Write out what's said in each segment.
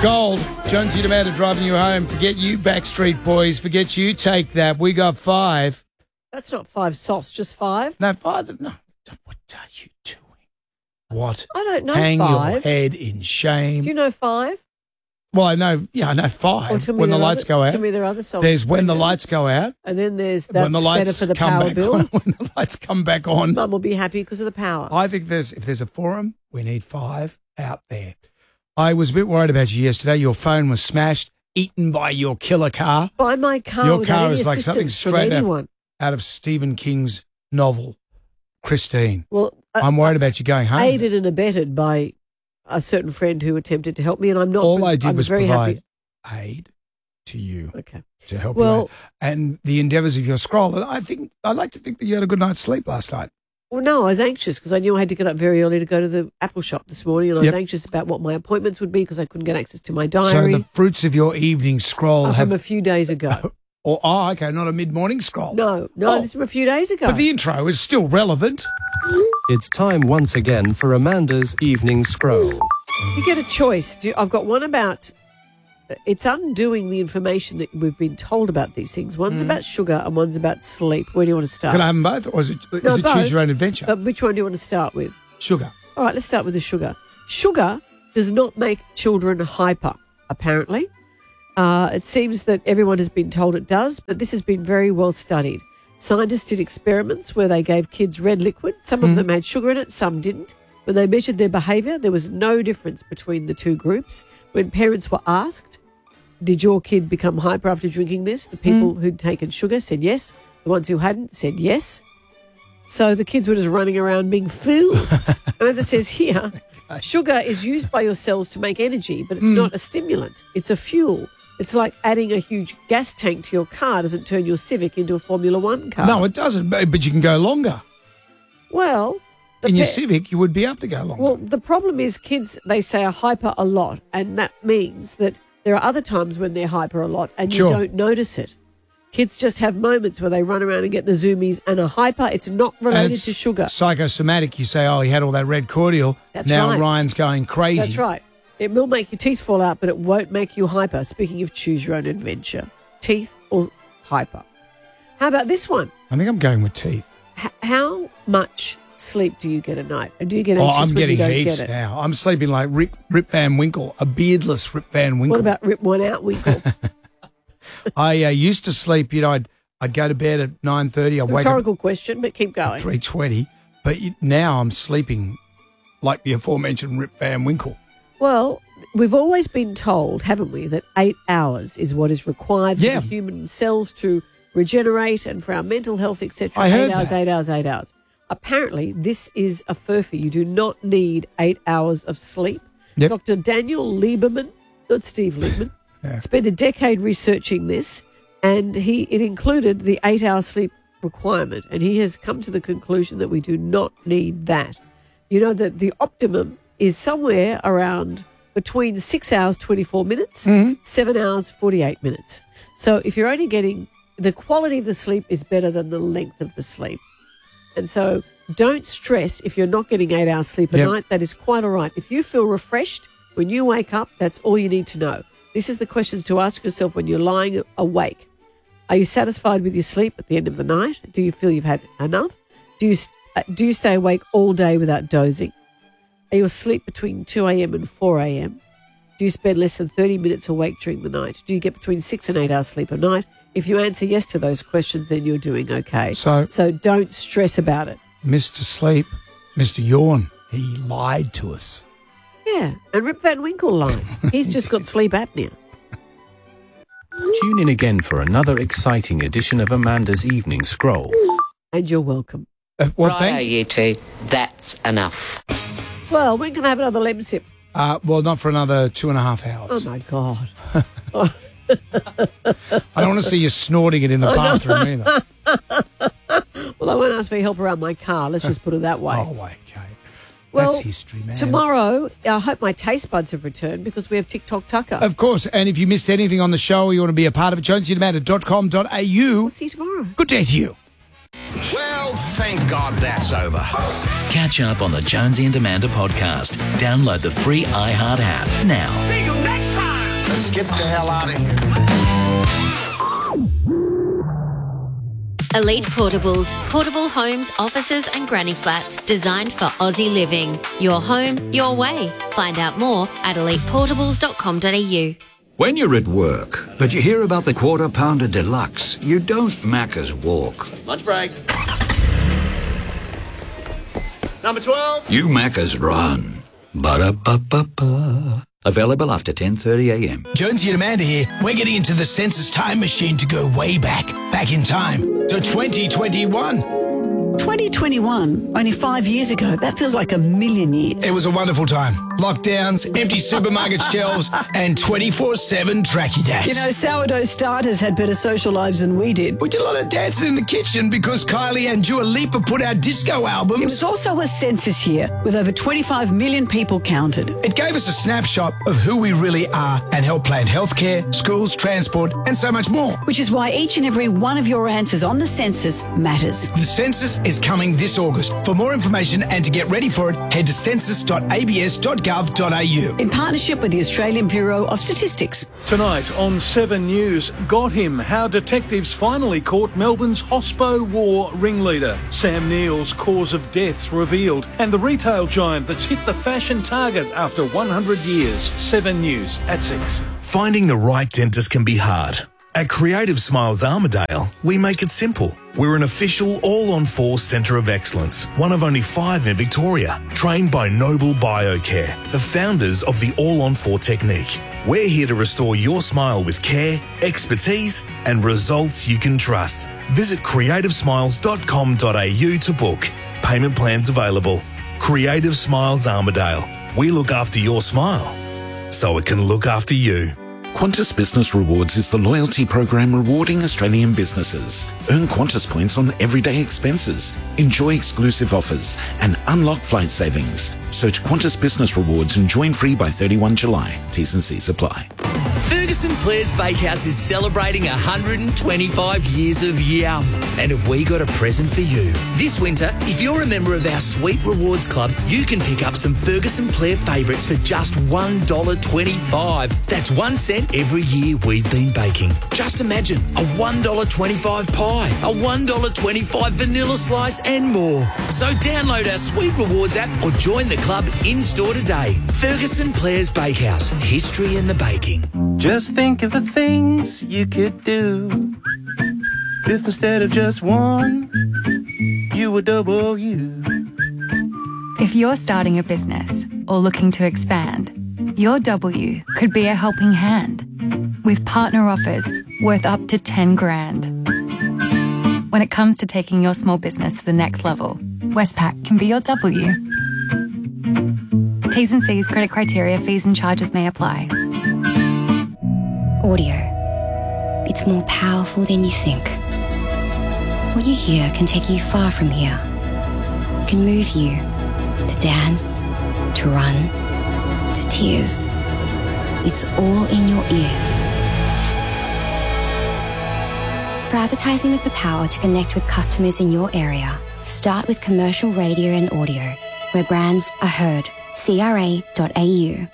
Gold. Jonesy and Amanda driving you home. Forget you, Backstreet Boys. Forget you, Take That. We got 5. That's not 5 sots, just 5. No, 5. No. What are you doing? What? I don't know. Hang 5. your head in shame. Do you know 5? Well, I know 5. When the lights go out. Tell me there are other songs. There's When the Lights Go Out. And then there's That's when the lights Better for the come Power back Bill. on. When the lights come back on. Mum will be happy because of the power. I think if there's a forum, we need 5 out there. I was a bit worried about you yesterday. Your phone was smashed, eaten by your killer car. By my car. Your without car any is like something assistance from straight anyone. out of Stephen King's novel, Christine. Well, I'm worried about you going home. Aided and abetted by a certain friend who attempted to help me, and I'm not. All I did was very provide happy. aid to you. Okay. To help you out. And the endeavours of your scroll. And I'd like to think that you had a good night's sleep last night. Well, no, I was anxious because I knew I had to get up very early to go to the Apple shop this morning, and I was anxious about what my appointments would be because I couldn't get access to my diary. So the fruits of your evening scroll from a few days ago. Okay, not a mid-morning scroll. No, this is from a few days ago. But the intro is still relevant. It's time once again for Amanda's evening scroll. You get a choice. I've got one about... It's undoing the information that we've been told about these things. One's about sugar and one's about sleep. Where do you want to start? Can I have them both? Or is it both. choose your own adventure? But which one do you want to start with? Sugar. All right, let's start with the sugar. Sugar does not make children hyper, apparently. It seems that everyone has been told it does, but this has been very well studied. Scientists did experiments where they gave kids red liquid. Some of them had sugar in it, some didn't. When they measured their behaviour, there was no difference between the two groups. When parents were asked, did your kid become hyper after drinking this? The people who'd taken sugar said yes. The ones who hadn't said yes. So the kids were just running around being fools. And as it says here, sugar is used by your cells to make energy, but it's not a stimulant. It's a fuel. It's like adding a huge gas tank to your car doesn't turn your Civic into a Formula One car. No, it doesn't, but you can go longer. Well... In your Civic, you would be able to go longer. Well, the problem is kids, they say, are hyper a lot, and that means that there are other times when they're hyper a lot and you don't notice it. Kids just have moments where they run around and get the zoomies and are hyper. It's not related to sugar. Psychosomatic. You say, he had all that red cordial. That's now right. Ryan's going crazy. That's right. It will make your teeth fall out, but it won't make you hyper. Speaking of choose your own adventure, teeth or hyper. How about this one? I think I'm going with teeth. How much sleep do you get a night? And do you get anxious I'm when you getting don't heaps get it? now. I'm sleeping like Rip Van Winkle, a beardless Rip Van Winkle. What about Rip One Out Winkle? I used to sleep, I'd go to bed at 9:30. I'd wake up Rhetorical question, but keep going. at 3:20. But now I'm sleeping like the aforementioned Rip Van Winkle. Well, we've always been told, haven't we, that 8 hours is what is required for the human cells to regenerate and for our mental health, etc. I heard 8 hours, that. 8 hours, 8 hours. Apparently, this is a furphy. You do not need 8 hours of sleep. Yep. Dr. Daniel Lieberman, not Steve Lieberman, spent a decade researching this, and it included the 8-hour sleep requirement, and he has come to the conclusion that we do not need that. You know that the optimum is somewhere around between 6 hours, 24 minutes, 7 hours, 48 minutes. So if you're only getting, the quality of the sleep is better than the length of the sleep. And so don't stress if you're not getting 8 hours sleep a night. That is quite all right. If you feel refreshed when you wake up, that's all you need to know. This is the questions to ask yourself when you're lying awake. Are you satisfied with your sleep at the end of the night? Do you feel you've had enough? Do you stay awake all day without dozing? Are you asleep between 2 a.m. and 4 a.m.? Do you spend less than 30 minutes awake during the night? Do you get between 6 and 8 hours sleep a night? If you answer yes to those questions, then you're doing okay. So don't stress about it. Mr. Sleep, Mr. Yawn, he lied to us. Yeah, and Rip Van Winkle lied. He's just got sleep apnea. Tune in again for another exciting edition of Amanda's Evening Scroll. And you're welcome. Righto, you two. That's enough. Well, when can I have another lem sip? Well, not for another 2.5 hours. Oh, my God. I don't want to see you snorting it in the bathroom either. Well, I won't ask for your help around my car. Let's just put it that way. Oh, okay. Well, that's history, man. Tomorrow, I hope my taste buds have returned because we have TikTok Tucker. Of course. And if you missed anything on the show or you want to be a part of it, jonesyandamanda.com.au. We'll see you tomorrow. Good day to you. Well, thank God that's over. Catch up on the Jonesy and Amanda podcast. Download the free iHeart app now. See you next time. Let's get the hell out of here. Elite Portables. Portable homes, offices and granny flats designed for Aussie living. Your home, your way. Find out more at eliteportables.com.au. When you're at work, but you hear about the Quarter Pounder Deluxe, you don't Macca's walk. Lunch break. Number 12. You Macca's run. Ba-da-ba-ba-ba. Available after 10:30am. Jonesy and Amanda here. We're getting into the census time machine to go way back in time to 2021. 2021, only 5 years ago. That feels like a million years. It was a wonderful time. Lockdowns, empty supermarket shelves, and 24/7 tracky days. You know, sourdough starters had better social lives than we did. We did a lot of dancing in the kitchen because Kylie and Dua Lipa put out disco albums. It was also a census year with over 25 million people counted. It gave us a snapshot of who we really are and helped plan healthcare, schools, transport, and so much more. Which is why each and every one of your answers on the census matters. The census is coming this August. For more information and to get ready for it, head to census.abs.gov.au. In partnership with the Australian Bureau of Statistics. Tonight on 7 News, got him, how detectives finally caught Melbourne's Hospo War ringleader. Sam Neill's cause of death revealed, and the retail giant that's hit the fashion target after 100 years. 7 News at 6. Finding the right dentist can be hard. At Creative Smiles Armidale, we make it simple. We're an official all-on-4 centre of excellence, one of only 5 in Victoria, trained by Noble Biocare, the founders of the all-on-4 technique. We're here to restore your smile with care, expertise and results you can trust. Visit creativesmiles.com.au to book. Payment plans available. Creative Smiles Armidale. We look after your smile, so it can look after you. Qantas Business Rewards is the loyalty program rewarding Australian businesses. Earn Qantas points on everyday expenses, enjoy exclusive offers, and unlock flight savings. Search Qantas Business Rewards and join free by 31 July. T's and C's apply. Ferguson Clare's Bakehouse is celebrating 125 years of yum. And have we got a present for you? This winter, if you're a member of our Sweet Rewards Club, you can pick up some Ferguson Clare favourites for just $1.25. That's 1 cent every year we've been baking. Just imagine a $1.25 pie, a $1.25 vanilla slice and more. So download our Sweet Rewards app or join the club in-store today. Ferguson Clare's Bakehouse. History in the baking. Just think of the things you could do if instead of just one, you were double you. If you're starting a business or looking to expand, your W could be a helping hand with partner offers worth up to 10 grand. When it comes to taking your small business to the next level, Westpac can be your W. T's and C's, credit criteria, fees and charges may apply. Audio. It's more powerful than you think. What you hear can take you far from here. It can move you to dance, to run, to tears. It's all in your ears. For advertising with the power to connect with customers in your area, start with commercial radio and audio, where brands are heard. CRA.au.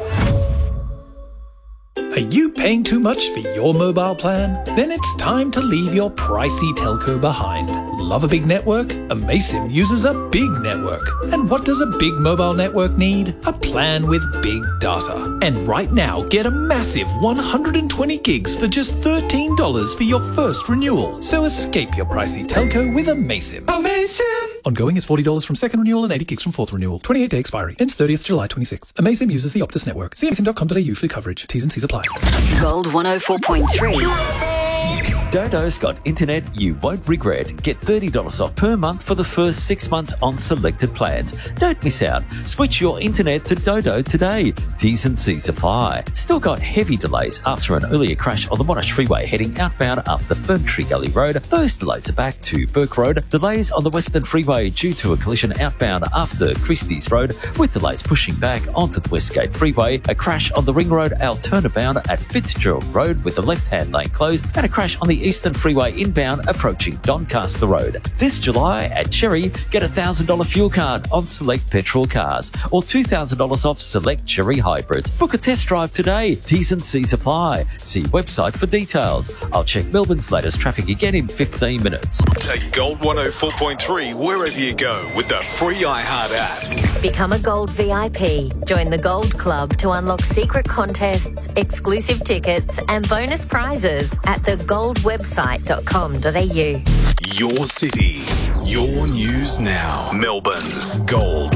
Are you paying too much for your mobile plan? Then it's time to leave your pricey telco behind. Love a big network? Amaysim uses a big network. And what does a big mobile network need? A plan with big data. And right now, get a massive 120 gigs for just $13 for your first renewal. So escape your pricey telco with Amaysim. Amaysim! Ongoing is $40 from second renewal and 80 gigs from fourth renewal. 28-day expiry. Ends 30th July 26. Amaysim uses the Optus network. See amaysim.com.au for coverage. T's and C's apply. Gold 104.3. Dodo's got internet you won't regret. Get $30 off per month for the first 6 months on selected plans. Don't miss out. Switch your internet to Dodo today. T's and C's apply. Still got heavy delays after an earlier crash on the Monash Freeway heading outbound after Ferntree Gully Road. Those delays are back to Burke Road. Delays on the Western Freeway due to a collision outbound after Christie's Road, with delays pushing back onto the Westgate Freeway. A crash on the Ring Road turnabound at Fitzgerald Road with the left-hand lane closed, and a crash on the Eastern Freeway inbound approaching Doncaster Road. This July at Cherry, get a $1,000 fuel card on select petrol cars or $2,000 off select Cherry hybrids. Book a test drive today. T's and C's apply. See website for details. I'll check Melbourne's latest traffic again in 15 minutes. Take Gold 104.3 wherever you go with the free iHeart app. Become a Gold VIP. Join the Gold Club to unlock secret contests, exclusive tickets and bonus prizes at thegoldwebsite.com.au. Your city, your news now. Melbourne's Gold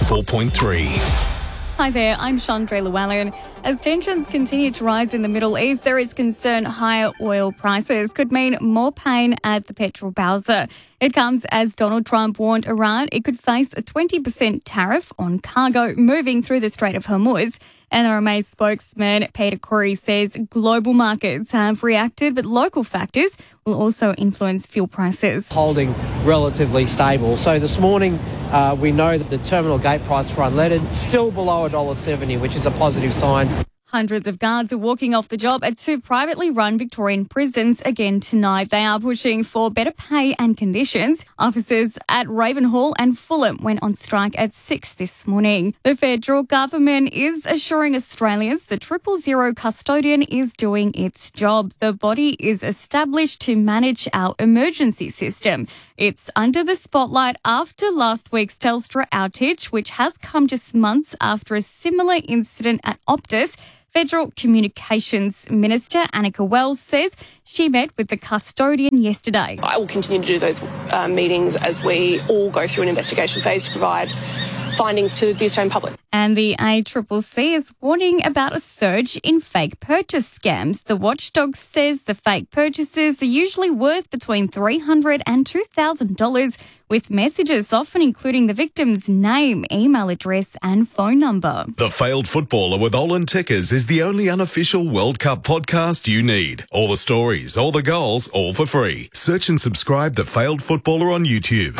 104.3. Hi there, I'm Chandra Llewellyn. As tensions continue to rise in the Middle East, there is concern higher oil prices could mean more pain at the petrol bowser. It comes as Donald Trump warned Iran it could face a 20% tariff on cargo moving through the Strait of Hormuz. NRMA spokesman Peter Corey says global markets have reacted, but local factors will also influence fuel prices. Holding relatively stable. So this morning, we know that the terminal gate price for unleaded still below $1.70, which is a positive sign. Hundreds of guards are walking off the job at 2 privately run Victorian prisons again tonight. They are pushing for better pay and conditions. Officers at Ravenhall and Fulham went on strike at 6 this morning. The federal government is assuring Australians the 000 custodian is doing its job. The body is established to manage our emergency system. It's under the spotlight after last week's Telstra outage, which has come just months after a similar incident at Optus. Federal Communications Minister Annika Wells says she met with the custodian yesterday. I will continue to do those meetings as we all go through an investigation phase to provide findings to the Australian public. And the ACCC is warning about a surge in fake purchase scams. The watchdog says the fake purchases are usually worth between $300 and $2,000, with messages often including the victim's name, email address and phone number. The Failed Footballer with Olin Tickers is the only unofficial World Cup podcast you need. All the stories, all the goals, all for free. Search and subscribe The Failed Footballer on YouTube.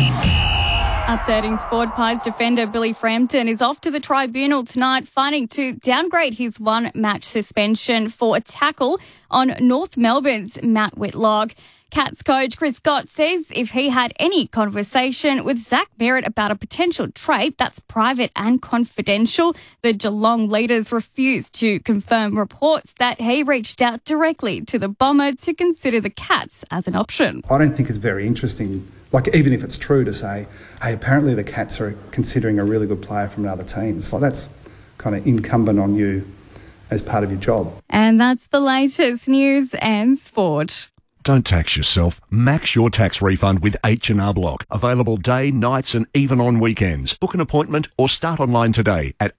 Updating Sport Pies defender Billy Frampton is off to the tribunal tonight, fighting to downgrade his one-match suspension for a tackle on North Melbourne's Matt Whitlock. Cats coach Chris Scott says if he had any conversation with Zach Merritt about a potential trade, that's private and confidential. The Geelong leaders refused to confirm reports that he reached out directly to the Bomber to consider the Cats as an option. I don't think it's very interesting, like even if it's true, to say, hey, apparently the Cats are considering a really good player from another team. It's like that's kind of incumbent on you as part of your job. And that's the latest news and sport. Don't tax yourself. Max your tax refund with H&R Block. Available day, nights and even on weekends. Book an appointment or start online today at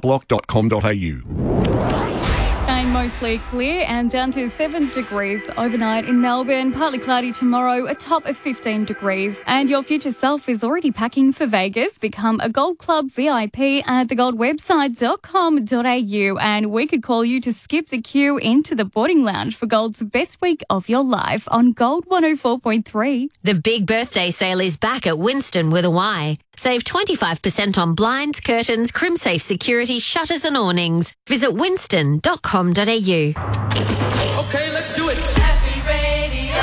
hrblock.com.au. Mostly clear and down to 7 degrees overnight in Melbourne. Partly cloudy tomorrow, a top of 15 degrees. And your future self is already packing for Vegas. Become a Gold Club VIP at thegoldwebsite.com.au. And we could call you to skip the queue into the boarding lounge for Gold's best week of your life on Gold 104.3. The big birthday sale is back at Winston with a Y. Save 25% on blinds, curtains, CrimSafe security, shutters and awnings. Visit winston.com.au. Okay, let's do it. Happy Radio.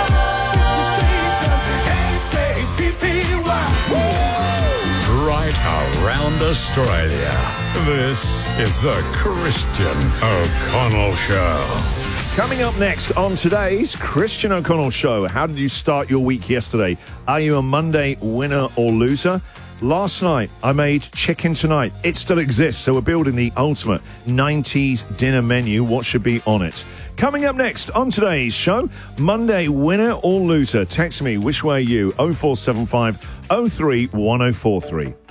Right around Australia. This is the Christian O'Connell Show. Coming up next on today's Christian O'Connell Show, how did you start your week yesterday? Are you a Monday winner or loser? Last night, I made Chicken Tonight. It still exists, so we're building the ultimate 90s dinner menu. What should be on it? Coming up next on today's show, Monday winner or loser. Text me, which way are you? 0475 03 1043.